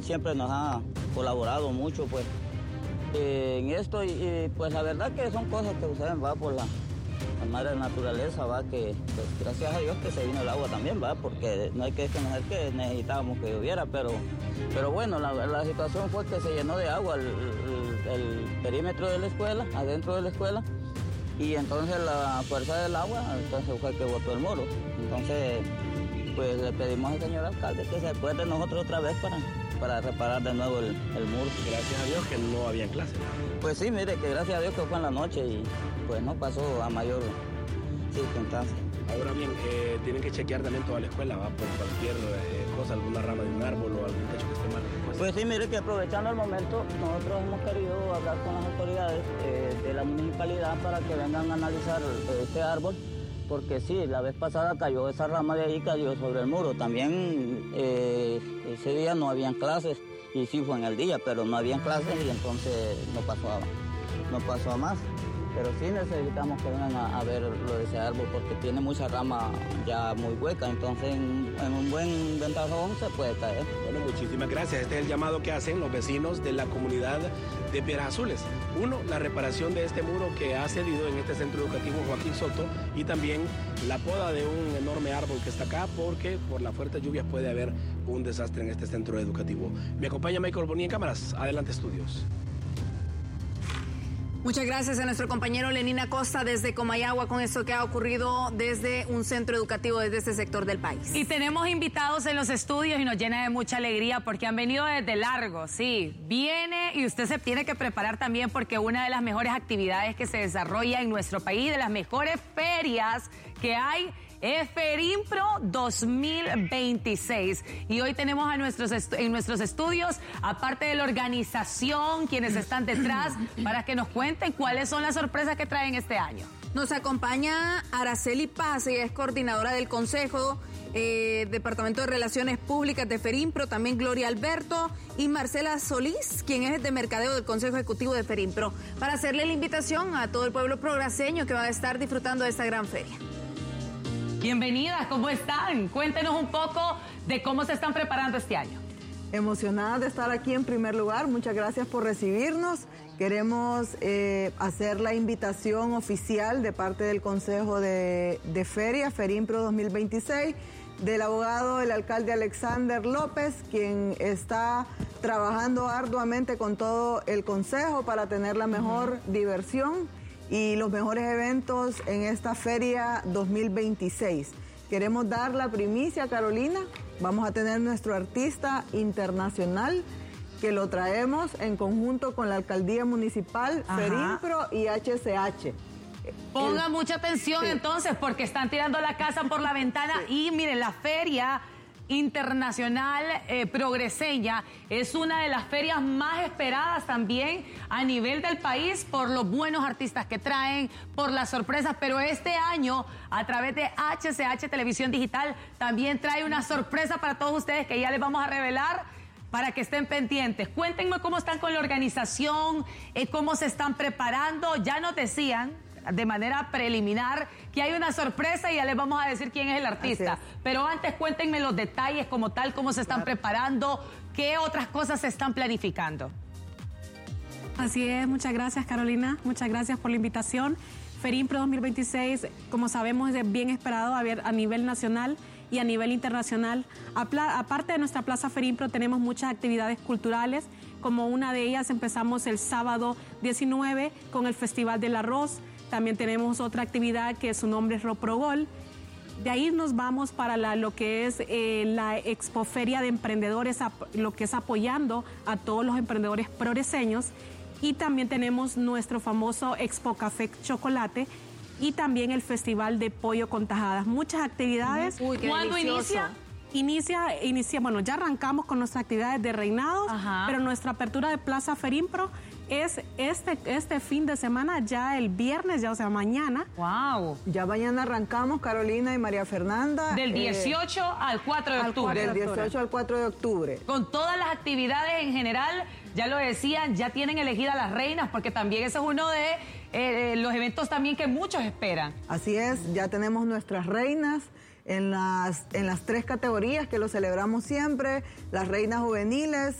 él siempre nos ha colaborado mucho, pues, en esto, y pues la verdad que son cosas que suceden, va, por la madre naturaleza, va, que pues, gracias a Dios que se vino el agua también, va, porque no hay que desconocer que necesitábamos que lloviera, pero bueno, la situación fue que se llenó de agua el perímetro de la escuela, adentro de la escuela, y entonces la fuerza del agua, entonces fue que botó el muro. Entonces, pues le pedimos al señor alcalde que se acuerde de nosotros otra vez para reparar de nuevo el muro. Gracias a Dios que no había clase. Pues sí, mire, que gracias a Dios que fue en la noche y pues no pasó a mayor circunstancia. Ahora bien, tienen que chequear también toda la escuela, ¿va? Por cualquier cosa, alguna rama de un árbol o algún techo que esté mal. Pues sí, mire que aprovechando el momento, nosotros hemos querido hablar con las autoridades de la municipalidad para que vengan a analizar este árbol, porque sí, la vez pasada cayó esa rama de ahí, cayó sobre el muro. También ese día no habían clases, y sí fue en el día, pero no habían clases y entonces no pasó a más. Pero sí necesitamos que vengan a ver lo de ese árbol porque tiene mucha rama ya muy hueca, entonces en un buen ventajón se puede caer. Bueno, muchísimas gracias. Este es el llamado que hacen los vecinos de la comunidad de Piedras Azules. Uno, la reparación de este muro que ha cedido en este centro educativo Joaquín Soto, y también la poda de un enorme árbol que está acá porque por las fuertes lluvias puede haber un desastre en este centro educativo. Me acompaña Michael Bonilla en cámaras. Adelante, estudios. Muchas gracias a nuestro compañero Lenín Acosta desde Comayagua con esto que ha ocurrido desde un centro educativo desde este sector del país. Y tenemos invitados en los estudios y nos llena de mucha alegría porque han venido desde largo, sí. Viene y usted se tiene que preparar también porque una de las mejores actividades que se desarrolla en nuestro país, de las mejores ferias que hay, es Ferimpro 2026. Y hoy tenemos en nuestros estudios, aparte de la organización, quienes están detrás, para que nos cuenten cuáles son las sorpresas que traen este año. Nos acompaña Araceli Paz, ella es coordinadora del Consejo Departamento de Relaciones Públicas de Ferimpro, también Gloria Alberto y Marcela Solís, quien es de Mercadeo del Consejo Ejecutivo de Ferimpro, para hacerle la invitación a todo el pueblo progreseño que va a estar disfrutando de esta gran feria. Bienvenidas, ¿cómo están? Cuéntenos un poco de cómo se están preparando este año. Emocionada de estar aquí en primer lugar, muchas gracias por recibirnos. Queremos hacer la invitación oficial de parte del Consejo de Feria, Ferimpro 2026, del abogado, el alcalde Alexander López, quien está trabajando arduamente con todo el Consejo para tener la mejor diversión y los mejores eventos en esta Feria 2026. Queremos dar la primicia, Carolina. Vamos a tener nuestro artista internacional que lo traemos en conjunto con la Alcaldía Municipal, Ferimpro y HCH. Pongan mucha atención entonces porque están tirando la casa por la ventana y miren, la Feria Internacional Progreseña es una de las ferias más esperadas también a nivel del país por los buenos artistas que traen, por las sorpresas, pero este año a través de HCH Televisión Digital también trae una sorpresa para todos ustedes que ya les vamos a revelar para que estén pendientes. Cuéntenme cómo están con la organización, cómo se están preparando. Ya nos decían de manera preliminar que hay una sorpresa y ya les vamos a decir quién es el artista. Pero antes cuéntenme los detalles como tal, cómo se están preparando, qué otras cosas se están planificando. Así es, muchas gracias Carolina, muchas gracias por la invitación. Ferimpro 2026, como sabemos, es bien esperado a nivel nacional y a nivel internacional. Aparte de nuestra Plaza Ferimpro, tenemos muchas actividades culturales, como una de ellas empezamos el sábado 19 con el Festival del Arroz. También tenemos otra actividad que su nombre es Roprogol. De ahí nos vamos para lo que es la Expoferia de Emprendedores, lo que es apoyando a todos los emprendedores progreseños. Y también tenemos nuestro famoso Expo Café Chocolate y también el Festival de Pollo con Tajadas. Muchas actividades. Uy, qué ¿Cuándo delicioso. Inicia, bueno, ya arrancamos con nuestras actividades de reinados, pero nuestra apertura de Plaza Ferimpro es este fin de semana, ya el viernes, ya o sea, mañana. ¡Wow! Ya mañana arrancamos, Carolina y María Fernanda. Del 18 al 4 de octubre. Del 18 al 4 de octubre. Con todas las actividades en general, ya lo decían, ya tienen elegidas las reinas, porque también ese es uno de los eventos también que muchos esperan. Así es, ya tenemos nuestras reinas. en las 3 categorías que lo celebramos siempre, las reinas juveniles,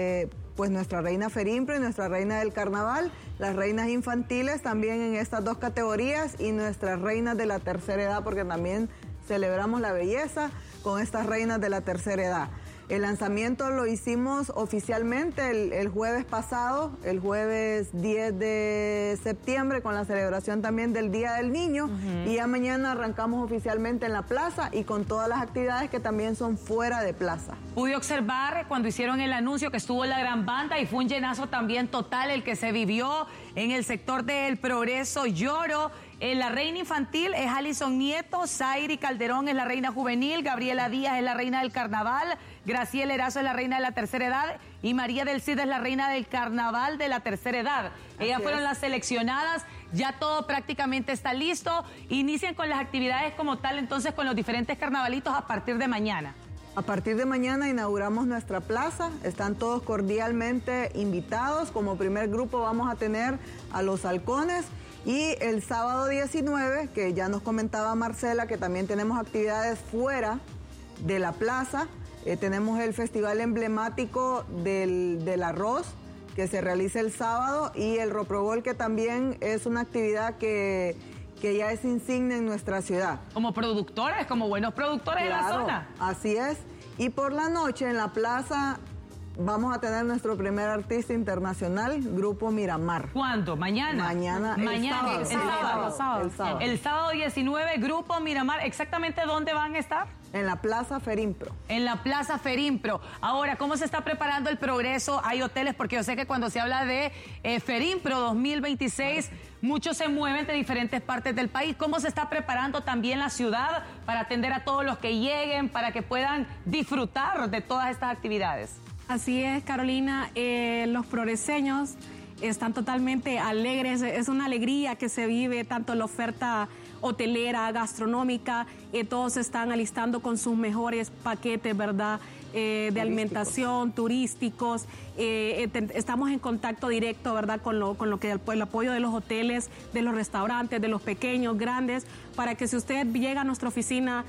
pues nuestra reina Ferimpro y nuestra reina del carnaval, las reinas infantiles también en estas 2 categorías y nuestras reinas de la tercera edad, porque también celebramos la belleza con estas reinas de la tercera edad. El lanzamiento lo hicimos oficialmente el jueves pasado, el jueves 10 de septiembre, con la celebración también del Día del Niño. Y ya mañana arrancamos oficialmente en la plaza y con todas las actividades que también son fuera de plaza. Pude observar cuando hicieron el anuncio que estuvo la gran banda y fue un llenazo también total el que se vivió en el sector del Progreso Lloro. La reina infantil es Alison Nieto, Zairi Calderón es la reina juvenil, Gabriela Díaz es la reina del carnaval, Graciela Erazo es la reina de la tercera edad y María del Cid es la reina del carnaval de la tercera edad. Ellas fueron las seleccionadas, ya todo prácticamente está listo. Inician con las actividades como tal, entonces con los diferentes carnavalitos a partir de mañana. A partir de mañana inauguramos nuestra plaza, están todos cordialmente invitados. Como primer grupo vamos a tener a los halcones. Y el sábado 19, que ya nos comentaba Marcela, que también tenemos actividades fuera de la plaza, tenemos el festival emblemático del arroz, que se realiza el sábado, y el Roprogol, que también es una actividad que ya es insignia en nuestra ciudad. Como productores, como buenos productores en la zona. Así es. Y por la noche en la plaza vamos a tener nuestro primer artista internacional, Grupo Miramar. ¿Cuándo? ¿Mañana? Mañana. El sábado. El sábado 19, Grupo Miramar. ¿Exactamente dónde van a estar? En la Plaza Ferimpro. En la Plaza Ferimpro. Ahora, ¿cómo se está preparando el Progreso? Hay hoteles, porque yo sé que cuando se habla de Ferimpro 2026, muchos se mueven de diferentes partes del país. ¿Cómo se está preparando también la ciudad para atender a todos los que lleguen, para que puedan disfrutar de todas estas actividades? Así es, Carolina. Los progreseños están totalmente alegres. Es una alegría que se vive tanto la oferta hotelera, gastronómica. Todos se están alistando con sus mejores paquetes, ¿verdad? De alimentación, turísticos. Estamos en contacto directo, ¿verdad? Con lo que el apoyo de los hoteles, de los restaurantes, de los pequeños, grandes, para que si usted llega a nuestra oficina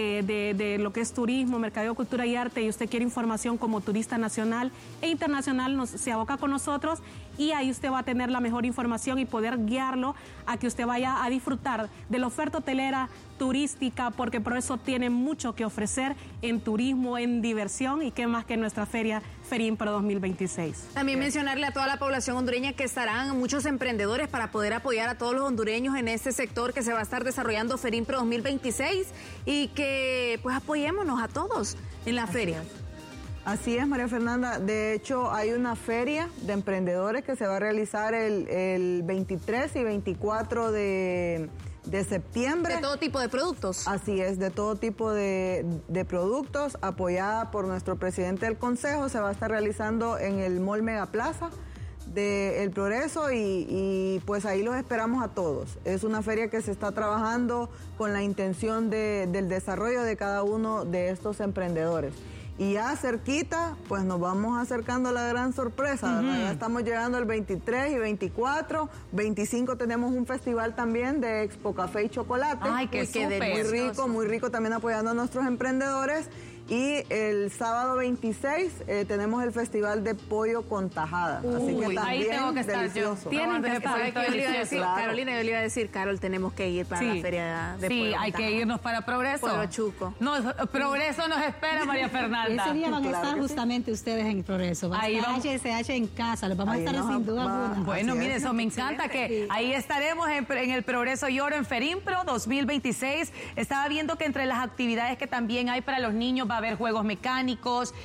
de lo que es turismo, mercadeo, cultura y arte, y usted quiere información como turista nacional e internacional, se aboca con nosotros y ahí usted va a tener la mejor información y poder guiarlo a que usted vaya a disfrutar de la oferta hotelera, turística, porque Progreso tiene mucho que ofrecer en turismo, en diversión, y qué más que nuestra feria Ferimpro 2026. También mencionarle a toda la población hondureña que estarán muchos emprendedores para poder apoyar a todos los hondureños en este sector que se va a estar desarrollando Ferimpro 2026 y que pues apoyémonos a todos en la feria. Así es, María Fernanda. De hecho, hay una feria de emprendedores que se va a realizar el 23 y 24 de septiembre. ¿De todo tipo de productos? Así es, de todo tipo de productos, apoyada por nuestro presidente del Consejo. Se va a estar realizando en el Mall Megaplaza de El Progreso y pues ahí los esperamos a todos. Es una feria que se está trabajando con la intención del desarrollo de cada uno de estos emprendedores. Y ya cerquita, pues nos vamos acercando a la gran sorpresa, ¿verdad? Ya estamos llegando el 23 y 24, 25 tenemos un festival también de Expo Café y Chocolate. Ay, qué súper. Muy rico también apoyando a nuestros emprendedores. Y el sábado 26 tenemos el Festival de Pollo con Tajadas. Así que también ahí tengo que estar delicioso. Tienen que estar. Carolina, yo le iba a decir, Carol, tenemos que ir para la feria de Pollo. Sí, hay que irnos para Progreso. Pollo Chuco. No, Progreso nos espera, María Fernanda. Ese día van a estar justamente ustedes en el Progreso. Ahí vamos. HSH en casa, los vamos a estar sin duda alguna. Bueno, mire, eso me encanta que ahí estaremos en el Progreso Lloro en Ferimpro 2026. Estaba viendo que entre las actividades que también hay para los niños va a haber juegos mecánicos,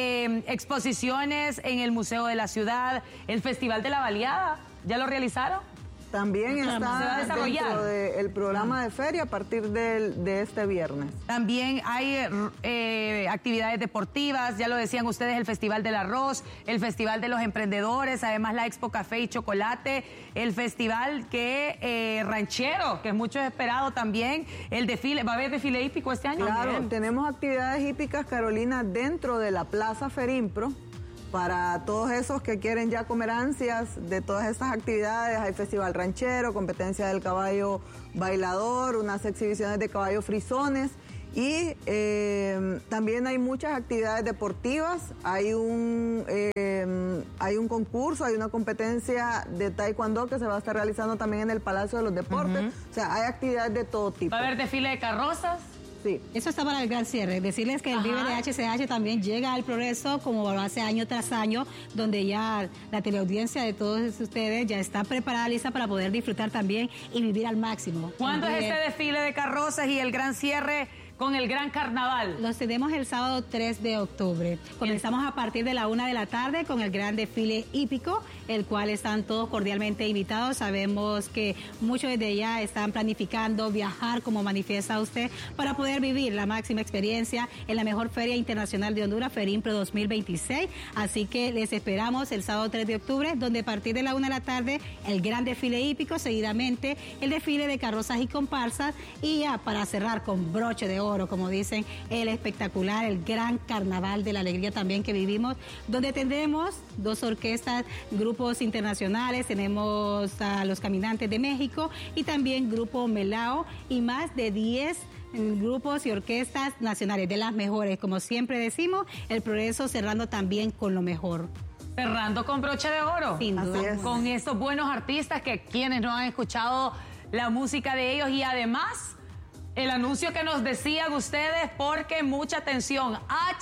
exposiciones en el Museo de la Ciudad, el Festival de la Baleada. ¿Ya lo realizaron? También está dentro del programa de feria a partir de este viernes. También hay actividades deportivas, ya lo decían ustedes, el Festival del Arroz, el Festival de los Emprendedores, además la Expo Café y Chocolate, el Festival ranchero, que es mucho esperado también, el desfile, ¿va a haber desfile hípico este año? Claro, Bien. tenemos actividades hípicas, Carolina, dentro de la Plaza Ferimpro. Para todos esos que quieren ya comer ansias de todas esas actividades, hay festival ranchero, competencia del caballo bailador, unas exhibiciones de caballos frisones Y también hay muchas actividades deportivas, hay un concurso, hay una competencia de taekwondo que se va a estar realizando también en el Palacio de los Deportes. O sea, hay actividades de todo tipo. ¿Va a haber desfile de carrozas? Sí. Eso está para el gran cierre. Decirles que el Vive de HCH también llega al Progreso como lo hace año tras año, donde ya la teleaudiencia de todos ustedes ya está preparada, lista para poder disfrutar también y vivir al máximo. ¿Cuándo es este desfile de carrozas y el gran cierre con el gran carnaval? Los tenemos el sábado 3 de octubre. Comenzamos a partir de la 1 de la tarde con el gran desfile hípico, el cual están todos cordialmente invitados. Sabemos que muchos desde allá están planificando viajar, como manifiesta usted, para poder vivir la máxima experiencia en la mejor Feria Internacional de Honduras, FERIMPRO 2026. Así que les esperamos el sábado 3 de octubre, donde a partir de la 1 de la tarde el gran desfile hípico, seguidamente el desfile de carrozas y comparsas, y ya para cerrar con broche de oro, como dicen, el espectacular, el gran carnaval de la alegría también que vivimos, donde tendremos 2 orquestas, grupos internacionales, tenemos a los Caminantes de México y también Grupo Melao y más de 10 grupos y orquestas nacionales, de las mejores, como siempre decimos, el Progreso cerrando también con lo mejor. Cerrando con broche de oro. Sin duda. Con estos buenos artistas que quienes no han escuchado la música de ellos, y además el anuncio que nos decían ustedes, porque mucha atención,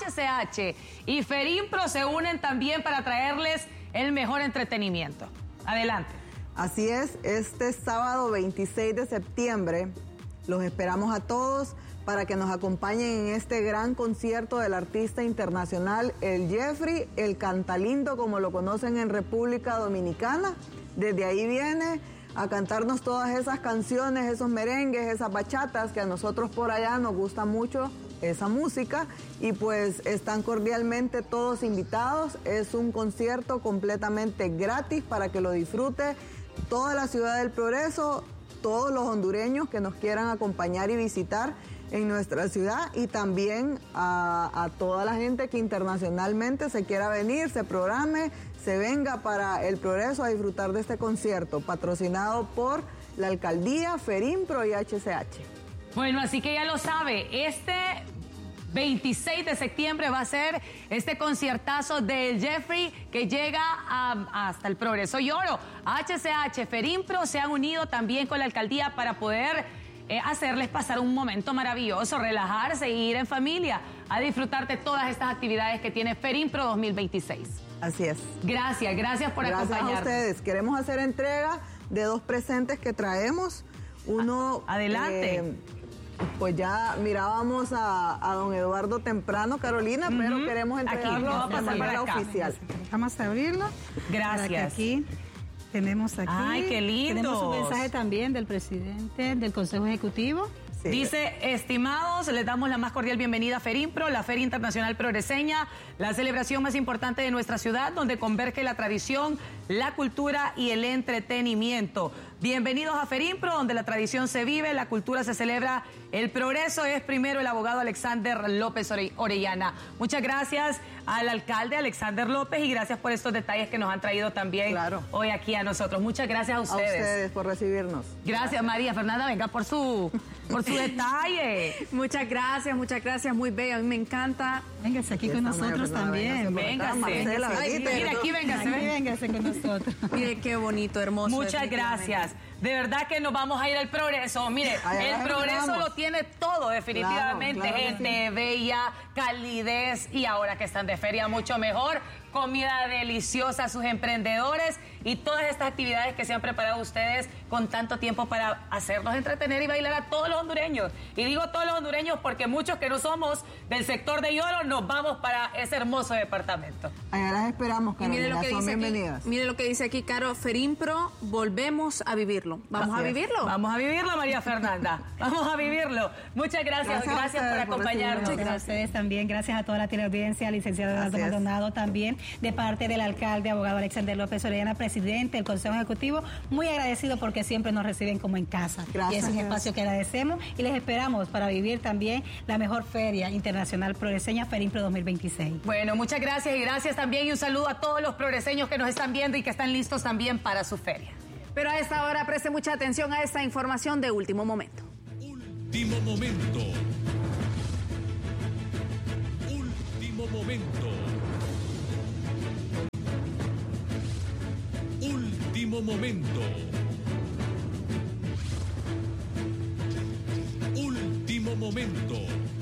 HCH y FERIMPRO se unen también para traerles el mejor entretenimiento. Adelante. Así es, este sábado 26 de septiembre los esperamos a todos para que nos acompañen en este gran concierto del artista internacional, el Jeffrey, el Cantalindo, como lo conocen en República Dominicana. Desde ahí viene a cantarnos todas esas canciones, esos merengues, esas bachatas, que a nosotros por allá nos gusta mucho esa música, y pues están cordialmente todos invitados. Es un concierto completamente gratis para que lo disfrute toda la ciudad del Progreso, todos los hondureños que nos quieran acompañar y visitar en nuestra ciudad, y también a toda la gente que internacionalmente se quiera venir, se programe, se venga para el Progreso a disfrutar de este concierto, patrocinado por la Alcaldía, FERIMPRO y HCH. Bueno, así que ya lo sabe, este 26 de septiembre va a ser este conciertazo del Jeffrey, que llega hasta el Progreso y Oro. HCH, FERIMPRO se han unido también con la Alcaldía para poder hacerles pasar un momento maravilloso, relajarse e ir en familia a disfrutar de todas estas actividades que tiene FERIMPRO 2026. Así es. Gracias por acompañarnos. Gracias a ustedes. Queremos hacer entrega de 2 presentes que traemos. Uno... Adelante. Pues ya mirábamos a don Eduardo temprano, Carolina, pero queremos entregarlo de manera oficial. Vamos a abrirlo. Gracias. Aquí tenemos aquí. Ay, qué lindo. Tenemos un mensaje también del presidente del Consejo Ejecutivo. Sí. Dice: estimados, les damos la más cordial bienvenida a FERIMPRO, la Feria Internacional Progreseña, la celebración más importante de nuestra ciudad, donde converge la tradición, la cultura y el entretenimiento. Bienvenidos a FERIMPRO, donde la tradición se vive, la cultura se celebra, el progreso es primero. El abogado Alexander López Orellana. Muchas gracias al alcalde Alexander López, y gracias por estos detalles que nos han traído también hoy aquí a nosotros. Muchas gracias a ustedes. A ustedes por recibirnos. Gracias, María Fernanda, venga por su detalle. Muchas gracias, muy bello, a mí me encanta. Véngase aquí con nosotros también. Véngase. Marcela, Mira, aquí véngase. Véngase con nosotros. Mire qué bonito, hermoso. Muchas gracias. De verdad que nos vamos a ir al Progreso. Mire, el Progreso lo tiene todo, definitivamente. Claro, Gente bella, calidez, y ahora que están de feria, mucho mejor. Comida deliciosa a sus emprendedores y todas estas actividades que se han preparado ustedes con tanto tiempo para hacernos entretener y bailar a todos los hondureños. Y digo todos los hondureños porque muchos que no somos del sector de Yoro nos vamos para ese hermoso departamento. Allá las esperamos, Carolina. Mire lo que son dice bienvenidas. aquí, mire lo que dice aquí, Caro, FERIMPRO, volvemos a vivirlo. ¿Vamos a vivirlo? Vamos a vivirlo, María Fernanda. Vamos a vivirlo. Muchas gracias. Gracias por acompañarnos. Gracias a ustedes también. Gracias a toda la teleaudiencia, al licenciado Eduardo Maldonado también, de parte del alcalde, abogado Alexander López Orellana, presidente del Consejo Ejecutivo. Muy agradecido porque siempre nos reciben como en casa. Gracias. Y es un espacio que agradecemos y les esperamos para vivir también la mejor Feria Internacional Progreseña, FERIMPRO 2026. Bueno, muchas gracias, y gracias también, y un saludo a todos los progreseños que nos están viendo y que están listos también para su feria. Pero a esta hora preste mucha atención a esta información de último momento. Último momento. momento. Último momento. Último momento.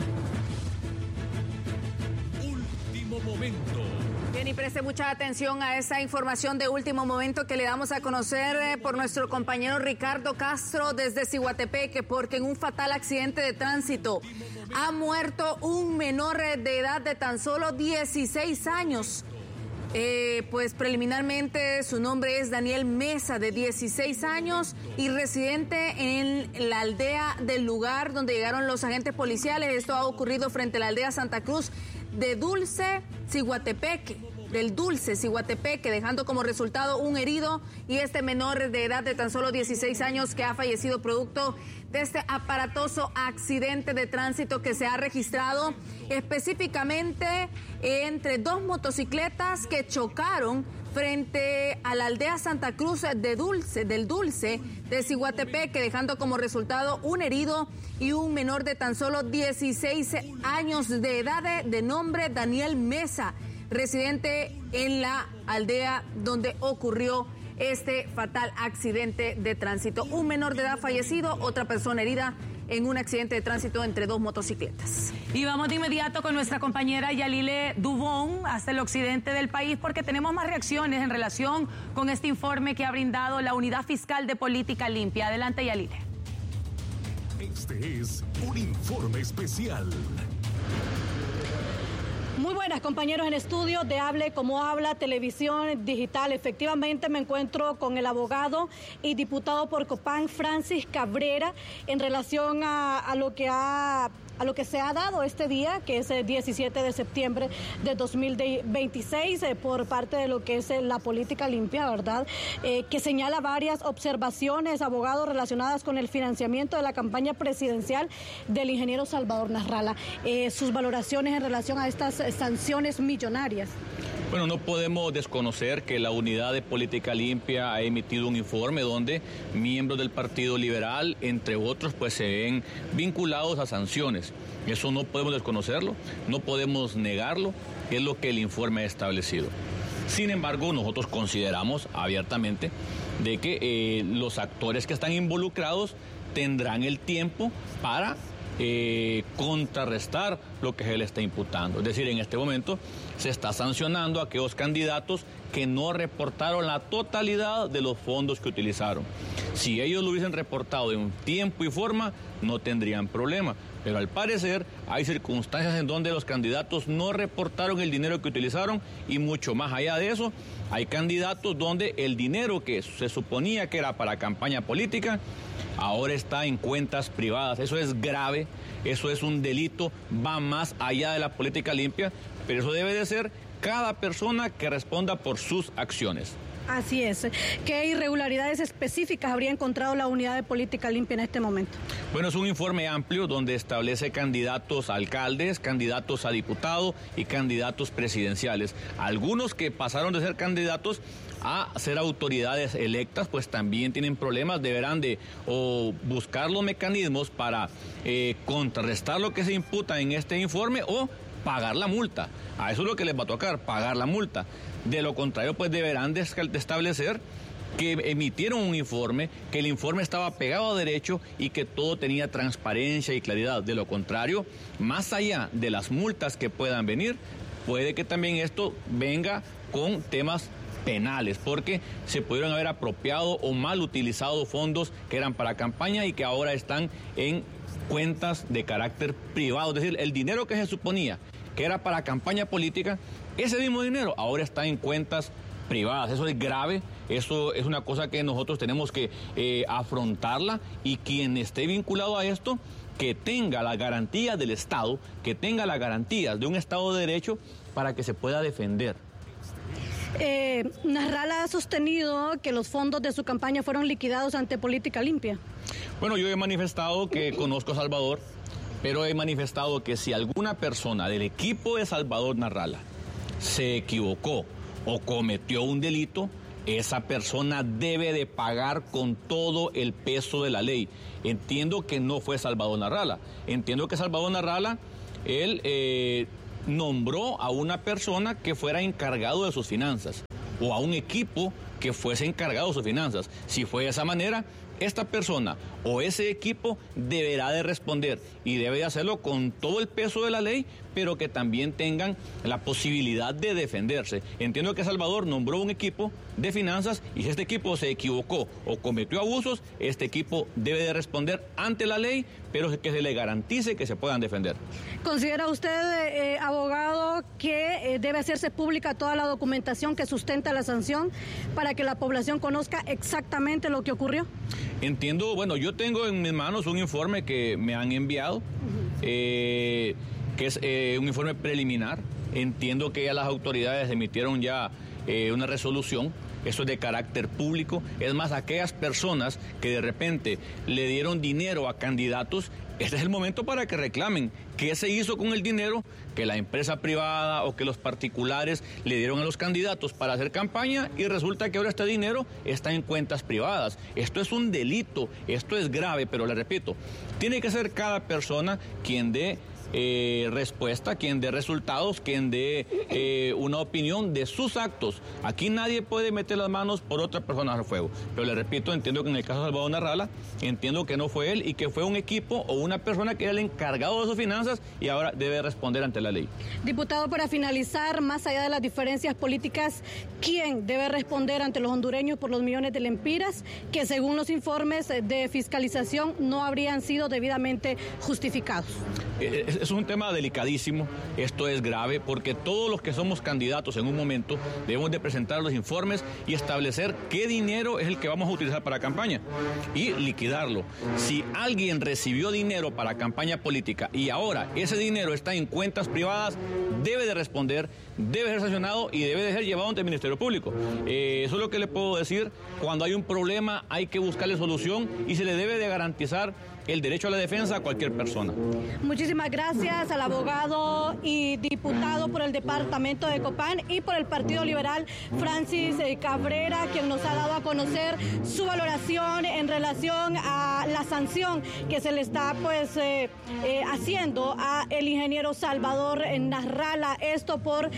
Último momento. Bien, y preste mucha atención a esta información de último momento que le damos a conocer por nuestro compañero Ricardo Castro desde Ciguatepeque, porque en un fatal accidente de tránsito ha muerto un menor de edad de tan solo 16 años. Pues preliminarmente su nombre es Daniel Mesa, de 16 años y residente en la aldea del lugar donde llegaron los agentes policiales. Esto ha ocurrido frente a la aldea Santa Cruz de Dulce, Ciguatepeque, dejando como resultado un herido y este menor de edad de tan solo 16 años que ha fallecido producto de este aparatoso accidente de tránsito que se ha registrado específicamente entre dos motocicletas que chocaron frente a la aldea Santa Cruz del Dulce de Ciguatepeque, dejando como resultado un herido y un menor de tan solo 16 años de edad de nombre Daniel Mesa, residente en la aldea donde ocurrió este fatal accidente de tránsito. Un menor de edad fallecido, otra persona herida en un accidente de tránsito entre dos motocicletas. Y vamos de inmediato con nuestra compañera Yalile Dubón hasta el occidente del país porque tenemos más reacciones en relación con este informe que ha brindado la Unidad Fiscal de Política Limpia. Adelante, Yalile. Este es un informe especial. Muy buenas, compañeros en estudio de Hable Como Habla, Televisión Digital. Efectivamente me encuentro con el abogado y diputado por Copán, Francis Cabrera, en relación a lo que se ha dado este día, que es el 17 de septiembre de 2026, por parte de lo que es la política limpia, ¿verdad? Que señala varias observaciones, abogado, relacionadas con el financiamiento de la campaña presidencial del ingeniero Salvador Narrala. Sus valoraciones en relación a estas sanciones millonarias. Bueno, no podemos desconocer que la Unidad de Política Limpia ha emitido un informe donde miembros del Partido Liberal, entre otros, pues se ven vinculados a sanciones. Eso no podemos desconocerlo, no podemos negarlo, es lo que el informe ha establecido. Sin embargo, nosotros consideramos abiertamente de que los actores que están involucrados tendrán el tiempo para contrarrestar lo que se le está imputando. Es decir, en este momento se está sancionando a aquellos candidatos que no reportaron la totalidad de los fondos que utilizaron. Si ellos lo hubiesen reportado en tiempo y forma, no tendrían problema. Pero al parecer hay circunstancias en donde los candidatos no reportaron el dinero que utilizaron y mucho más allá de eso, hay candidatos donde el dinero que se suponía que era para campaña política ahora está en cuentas privadas. Eso es grave, eso es un delito, va más allá de la política limpia, pero eso debe de ser cada persona que responda por sus acciones. Así es. ¿Qué irregularidades específicas habría encontrado la Unidad de Política Limpia en este momento? Bueno, es un informe amplio donde establece candidatos a alcaldes, candidatos a diputados y candidatos presidenciales. Algunos que pasaron de ser candidatos a ser autoridades electas, pues también tienen problemas, deberán de o buscar los mecanismos para contrarrestar lo que se imputa en este informe o pagar la multa. A eso es lo que les va a tocar, pagar la multa. De lo contrario, pues deberán de establecer que emitieron un informe, que el informe estaba pegado a derecho y que todo tenía transparencia y claridad. De lo contrario, más allá de las multas que puedan venir, puede que también esto venga con temas penales, porque se pudieron haber apropiado o mal utilizado fondos que eran para campaña y que ahora están en cuentas de carácter privado. Es decir, el dinero que se suponía que era para campaña política, ese mismo dinero ahora está en cuentas privadas. Eso es grave, eso es una cosa que nosotros tenemos que afrontarla, y quien esté vinculado a esto, que tenga la garantía del Estado, que tenga la garantía de un Estado de Derecho para que se pueda defender. Narrala ha sostenido que los fondos de su campaña fueron liquidados ante Política Limpia. Bueno, yo he manifestado que conozco a Salvador, pero he manifestado que si alguna persona del equipo de Salvador Narrala se equivocó o cometió un delito, esa persona debe de pagar con todo el peso de la ley. Entiendo que no fue Salvador Narrala, entiendo que Salvador Narrala, él nombró a una persona que fuera encargado de sus finanzas o a un equipo que fuese encargado de sus finanzas. Si fue de esa manera, esta persona o ese equipo deberá de responder y debe de hacerlo con todo el peso de la ley, pero que también tengan la posibilidad de defenderse. Entiendo que Salvador nombró un equipo de finanzas y si este equipo se equivocó o cometió abusos, este equipo debe de responder ante la ley, pero que se le garantice que se puedan defender. ¿Considera usted, abogado, que debe hacerse pública toda la documentación que sustenta la sanción para que la población conozca exactamente lo que ocurrió? Entiendo, bueno, yo tengo en mis manos un informe que me han enviado, que es un informe preliminar. Entiendo que ya las autoridades emitieron ya una resolución. Eso es de carácter público. Es más, aquellas personas que de repente le dieron dinero a candidatos, este es el momento para que reclamen qué se hizo con el dinero que la empresa privada o que los particulares le dieron a los candidatos para hacer campaña y resulta que ahora este dinero está en cuentas privadas. Esto es un delito, esto es grave, pero le repito, tiene que ser cada persona quien dé respuesta, quien dé resultados, quien dé una opinión de sus actos. Aquí nadie puede meter las manos por otra persona al fuego. Pero le repito, entiendo que en el caso de Salvador Narrala, entiendo que no fue él y que fue un equipo o una persona que era el encargado de sus finanzas y ahora debe responder ante la ley. Diputado, para finalizar, más allá de las diferencias políticas, ¿quién debe responder ante los hondureños por los millones de lempiras que según los informes de fiscalización no habrían sido debidamente justificados? Es un tema delicadísimo, esto es grave porque todos los que somos candidatos en un momento debemos de presentar los informes y establecer qué dinero es el que vamos a utilizar para campaña y liquidarlo. Si alguien recibió dinero para campaña política y ahora ese dinero está en cuentas privadas, debe de responder, debe ser sancionado y debe de ser llevado ante el Ministerio Público. Eso es lo que le puedo decir. Cuando hay un problema hay que buscarle solución y se le debe de garantizar el derecho a la defensa a cualquier persona. Muchísimas gracias al abogado y diputado por el departamento de Copán y por el Partido Liberal, Francis Cabrera, quien nos ha dado a conocer su valoración en relación a la sanción que se le está haciendo a el ingeniero Salvador Narrala. Esto por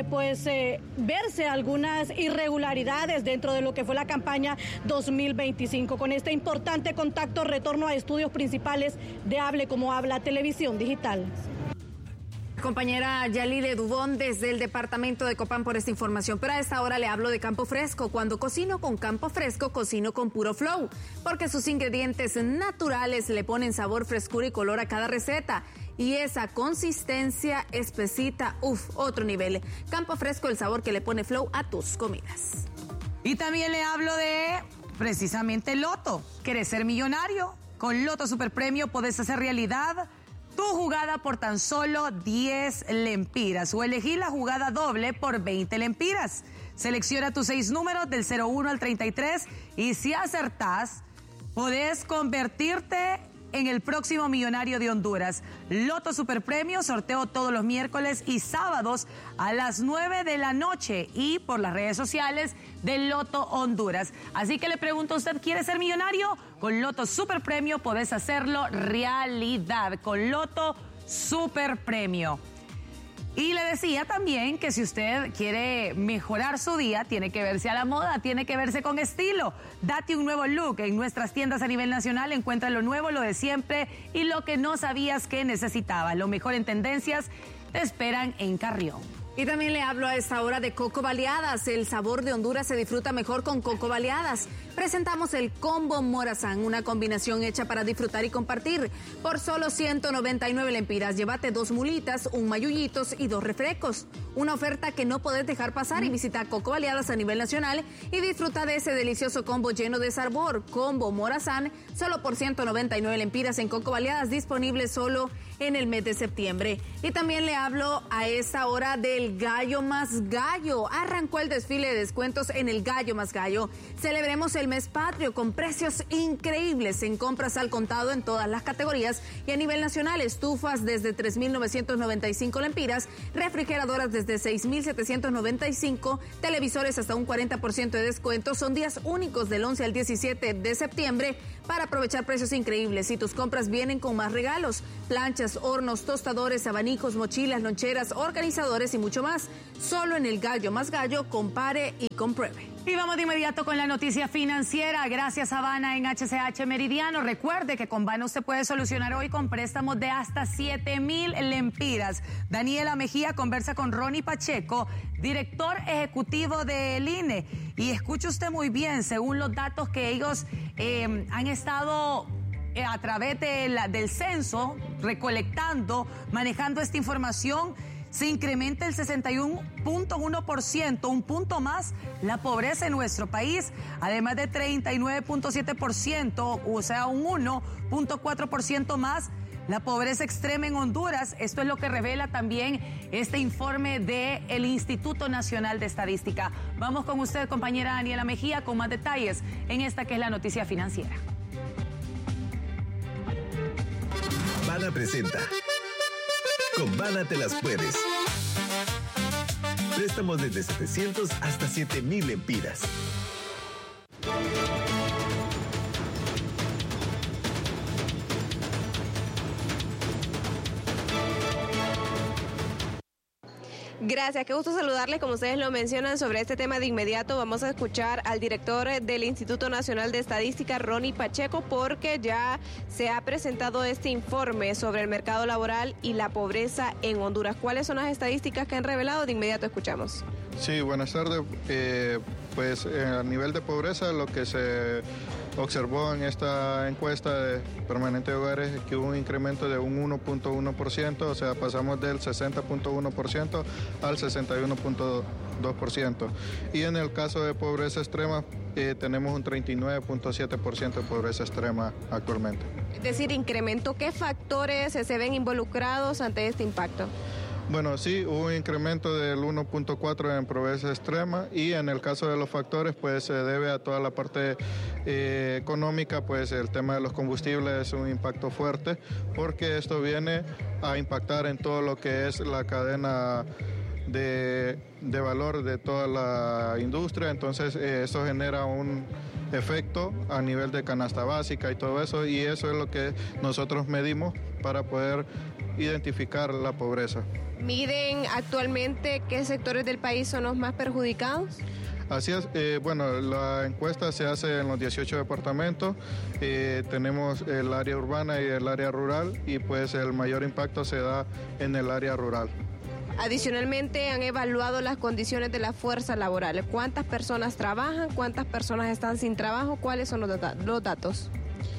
verse algunas irregularidades dentro de lo que fue la campaña 2025. Con este importante contacto retorno a estudios principales de Hable Como Habla Televisión Digital. Compañera Yalile Dubón desde el departamento de Copán por esta información. Pero a esta hora le hablo de Campo Fresco. Cuando cocino con Campo Fresco, cocino con puro flow, porque sus ingredientes naturales le ponen sabor, frescura y color a cada receta. Y esa consistencia espesita, otro nivel. Campo Fresco, el sabor que le pone flow a tus comidas. Y también le hablo de precisamente Loto. ¿Quieres ser millonario? Con Loto Superpremio podés hacer realidad tu jugada por tan solo 10 lempiras o elegir la jugada doble por 20 lempiras. Selecciona tus 6 números del 01 al 33 y si acertás, podés convertirte en el próximo millonario de Honduras. Loto Superpremio, sorteo todos los miércoles y sábados a las 9 de la noche y por las redes sociales de Loto Honduras. Así que le pregunto a usted, ¿quiere ser millonario? Con Loto Superpremio podés hacerlo realidad. Con Loto Superpremio. Y le decía también que si usted quiere mejorar su día, tiene que verse a la moda, tiene que verse con estilo. Date un nuevo look. En nuestras tiendas a nivel nacional encuentra lo nuevo, lo de siempre y lo que no sabías que necesitabas. Lo mejor en tendencias te esperan en Carrión. Y también le hablo a esta hora de Coco Baleadas. El sabor de Honduras se disfruta mejor con Coco Baleadas. Presentamos el Combo Morazán, una combinación hecha para disfrutar y compartir. Por solo 199 lempiras, llévate 2 mulitas, un mayullitos y 2 refrescos. Una oferta que no podés dejar pasar y visita Coco Baleadas a nivel nacional y disfruta de ese delicioso combo lleno de sabor. Combo Morazán, solo por 199 lempiras en Coco Baleadas, disponible solo en el mes de septiembre. Y también le hablo a esta hora del el Gallo Más Gallo. Arrancó el desfile de descuentos en el Gallo Más Gallo. Celebremos el mes patrio con precios increíbles en compras al contado en todas las categorías y a nivel nacional. Estufas desde 3.995 lempiras, refrigeradoras desde 6.795, televisores hasta un 40% de descuento. Son días únicos del 11 al 17 de septiembre para aprovechar precios increíbles. Y tus compras vienen con más regalos: planchas, hornos, tostadores, abanicos, mochilas, loncheras, organizadores y mucho más. Solo en el Gallo Más Gallo. Compare y compruebe. Y vamos de inmediato con la noticia financiera. Gracias a Bana en HCH Meridiano. Recuerde que con Bana usted puede solucionar hoy con préstamos de hasta 7,000 lempiras. Daniela Mejía conversa con Ronnie Pacheco, director ejecutivo del INE. Y escuche usted muy bien, según los datos que ellos han estado a través del censo recolectando, manejando esta información, se incrementa el 61.1%, un punto más, la pobreza en nuestro país, además de 39.7%, o sea, un 1.4% más, la pobreza extrema en Honduras. Esto es lo que revela también este informe del Instituto Nacional de Estadística. Vamos con usted, compañera Daniela Mejía, con más detalles en esta que es la noticia financiera. Bana presenta. Con Bana te las puedes. Préstamos desde 700 hasta 7,000 lempiras. Gracias, qué gusto saludarles. Como ustedes lo mencionan, sobre este tema de inmediato vamos a escuchar al director del Instituto Nacional de Estadística, Ronnie Pacheco, porque ya se ha presentado este informe sobre el mercado laboral y la pobreza en Honduras. ¿Cuáles son las estadísticas que han revelado? De inmediato escuchamos. Sí, buenas tardes. A nivel de pobreza, lo que se observó en esta encuesta de permanente de hogares es que hubo un incremento de un 1.1%, o sea, pasamos del 60.1% al 61.2%. Y en el caso de pobreza extrema, tenemos un 39.7% de pobreza extrema actualmente. Es decir, incremento, ¿qué factores se ven involucrados ante este impacto? Bueno, sí, hubo un incremento del 1.4 en pobreza extrema, y en el caso de los factores, pues se debe a toda la parte económica, pues el tema de los combustibles es un impacto fuerte, porque esto viene a impactar en todo lo que es la cadena de valor de toda la industria. Entonces eso genera un efecto a nivel de canasta básica y todo eso, y eso es lo que nosotros medimos para poder identificar la pobreza. ¿Miden actualmente qué sectores del país son los más perjudicados? Así es, la encuesta se hace en los 18 departamentos, tenemos el área urbana y el área rural, y pues el mayor impacto se da en el área rural. Adicionalmente, han evaluado las condiciones de la fuerza laboral. ¿Cuántas personas trabajan? ¿Cuántas personas están sin trabajo? ¿Cuáles son los datos?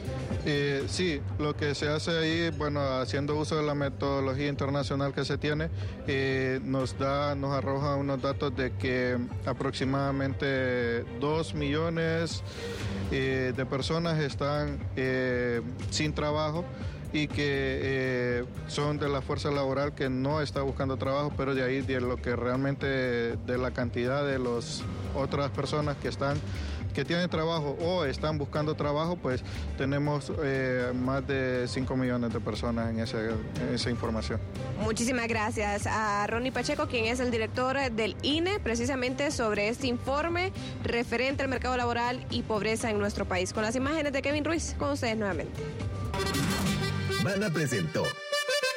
Sí, lo que se hace ahí, haciendo uso de la metodología internacional que se tiene, nos arroja unos datos de que aproximadamente 2 millones de personas están sin trabajo, y que son de la fuerza laboral que no está buscando trabajo, pero de ahí de lo que realmente, de la cantidad de las otras personas que tienen trabajo o están buscando trabajo, pues tenemos más de 5 millones de personas en esa información. Muchísimas gracias a Ronnie Pacheco, quien es el director del INE, precisamente sobre este informe referente al mercado laboral y pobreza en nuestro país. Con las imágenes de Kevin Ruiz, con ustedes nuevamente. Bana presentó